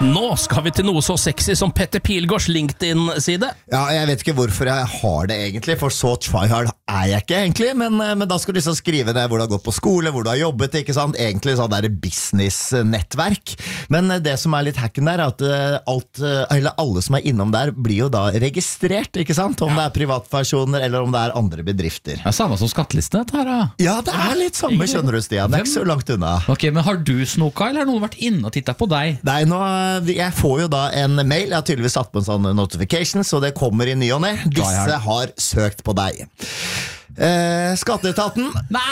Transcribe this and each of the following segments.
Nå skal vi til noe så sexy som Petter Pilgaards LinkedIn-side. Ja, jeg vet ikke hvorfor jeg har det egentlig, for så tryhard er jeg ikke egentlig, men da skal du liksom skrive ned hvor du har gått på skole, hvor du har jobbet, ikke sant? Egentlig sånn der business-nettverk. Men det som er litt hacken der, er at alle som er innom der blir jo da registrert, ikke sant? Om det er privatpersoner eller om det er andre bedrifter. Det er samme som skatteliste, dette her da. Ja, det er litt samme, skjønner du, Stian. Det er ikke så langt unna. Ok, men har du snoka, eller har noen vært inne og tittet på deg? Nei, jeg får jo da en mail. Jeg har tydeligvis satt på en sånn notification, så det kommer i ny og ne. Disse har søkt på deg. Skatteetaten.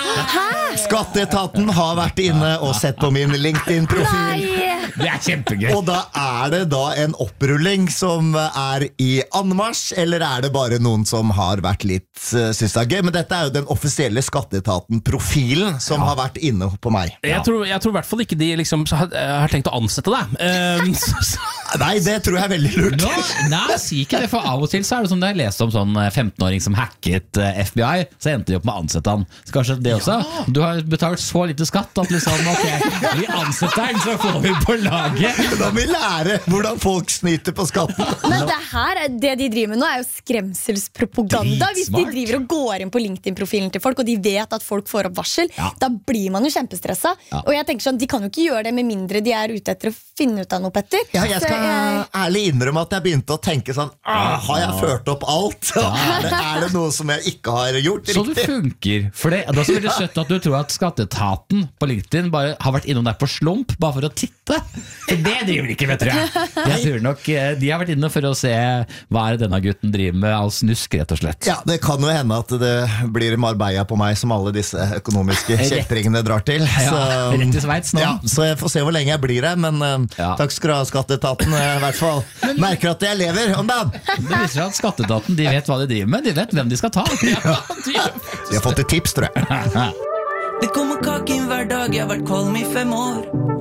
Skatteetaten har vært inne og sett på min LinkedIn-profil. Det er kjempegøy. Og da er det da en opprulling som er i anmarsj, eller er det bare noen som har vært litt synes det er gøy? Men dette er jo den offisielle Skatteetaten-profilen som har vært inne på meg. Jeg tror i hvert fall ikke de liksom har tenkt å ansette deg. Nei, det tror jeg er veldig lurt. Nei, si ikke det, for av og til så er det som det jeg leste om sånn 15-åring som hacket FBI, så endte de opp med å ansette han. Så kanskje det også? Du har betalt så lite skatt at liksom, ok, vi ansetter den, så får vi på laget. Da må vi lære hvordan folk snyter på skatten. Men det de driver med nå er jo skremselspropaganda. Hvis de driver og går inn på LinkedIn-profilen til folk, og de vet at folk får opp varsel, da blir man jo kjempestressa. Og jeg tenker sånn, de kan jo ikke gjøre det med mindre de er ute etter å finne ut av noe, Petter. Ja, jeg skal ærlig innrømme at jeg begynte å tenke sånn, har jeg ført opp alt? Er det noe som jeg ikke har gjort riktig? Så det funker. For det er så veldig søtt at du tror at Skatteetaten på LinkedIn bare har vært innom der på slump, bare for å titte. For det driver de ikke, vet jeg. Jeg tror nok de har vært inne for å se hva er det denne gutten driver med av snusk, rett og slett. Ja, det kan jo hende at det blir Marbella på meg som alle disse økonomiske kjeltringene drar til. Så, rett i Sveits nå. Ja, så jeg får se hvor lenge jeg blir her, men takk skal du ha, Skatteetaten, i hvert fall. Merker at jeg lever om dagen. Det viser at Skatteetaten, de vet hva de driver med, de vet hvem de skal ta. De har fått et tips, tror jeg. Det kommer kake inn hver dag, jeg har vært kvalm i 5 år.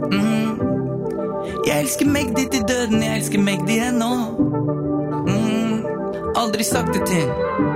Jeg elsker Magdi til døden, jeg elsker Magdi ennå. Aldri sagt det til